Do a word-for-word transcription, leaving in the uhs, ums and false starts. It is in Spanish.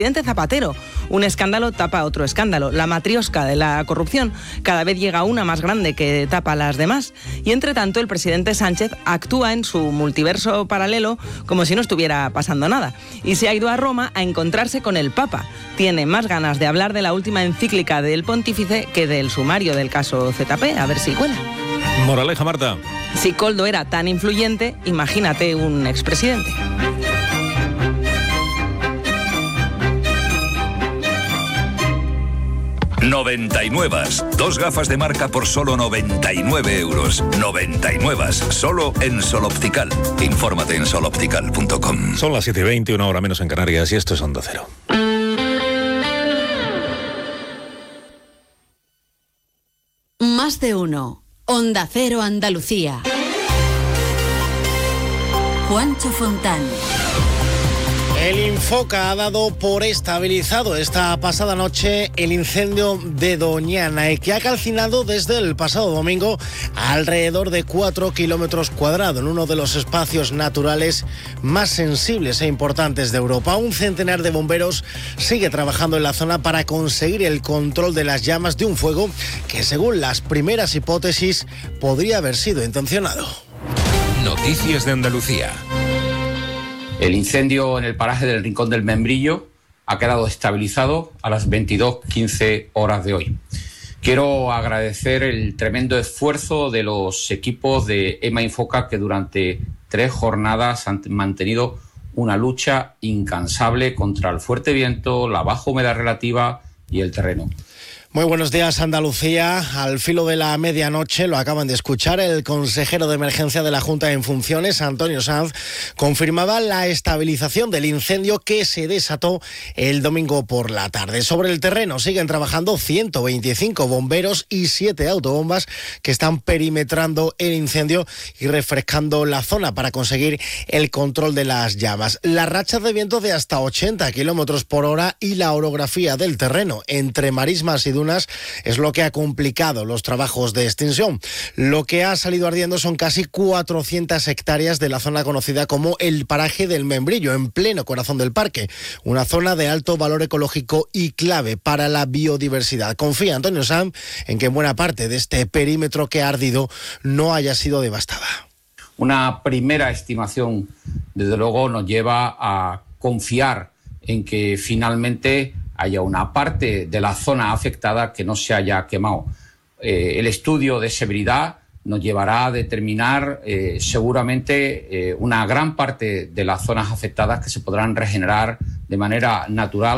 presidente Zapatero. Un escándalo tapa otro escándalo. La matriosca de la corrupción cada vez llega una más grande que tapa las demás. Y entre tanto, el presidente Sánchez actúa en su multiverso paralelo como si no estuviera pasando nada. Y se ha ido a Roma a encontrarse con el Papa. Tiene más ganas de hablar de la última encíclica del pontífice que del sumario del caso Z P. A ver si cuela. Moraleja, Marta. Si Koldo era tan influyente, imagínate un expresidente. noventa y nueve. Dos gafas de marca por solo noventa y nueve euros. noventa y nueve. Solo en Sol Optical. Infórmate en sol optical punto com. Son las siete y veinte, una hora menos en Canarias, y esto es Onda Cero. Más de uno. Onda Cero Andalucía. Juancho Fontán. El Infoca ha dado por estabilizado esta pasada noche el incendio de Doñana, y que ha calcinado desde el pasado domingo alrededor de cuatro kilómetros cuadrados en uno de los espacios naturales más sensibles e importantes de Europa. Un centenar de bomberos sigue trabajando en la zona para conseguir el control de las llamas de un fuego que, según las primeras hipótesis, podría haber sido intencionado. Noticias de Andalucía. El incendio en el paraje del Rincón del Membrillo ha quedado estabilizado a las veintidós quince horas de hoy. Quiero agradecer el tremendo esfuerzo de los equipos de EMA Infoca, que durante tres jornadas han mantenido una lucha incansable contra el fuerte viento, la baja humedad relativa y el terreno. Muy buenos días, Andalucía. Al filo de la medianoche, lo acaban de escuchar, el consejero de emergencia de la Junta en funciones, Antonio Sanz, confirmaba la estabilización del incendio que se desató el domingo por la tarde. Sobre el terreno siguen trabajando ciento veinticinco bomberos y siete autobombas que están perimetrando el incendio y refrescando la zona para conseguir el control de las llamas. Las rachas de viento de hasta ochenta kilómetros por hora y la orografía del terreno entre marismas y es lo que ha complicado los trabajos de extinción. Lo que ha salido ardiendo son casi cuatrocientas hectáreas de la zona conocida como el paraje del Membrillo, en pleno corazón del parque, una zona de alto valor ecológico y clave para la biodiversidad. Confía Antonio Sanz en que buena parte de este perímetro que ha ardido no haya sido devastada. Una primera estimación, desde luego, nos lleva a confiar en que finalmente haya una parte de la zona afectada que no se haya quemado. Eh, el estudio de severidad nos llevará a determinar eh, seguramente eh, una gran parte de las zonas afectadas que se podrán regenerar de manera natural.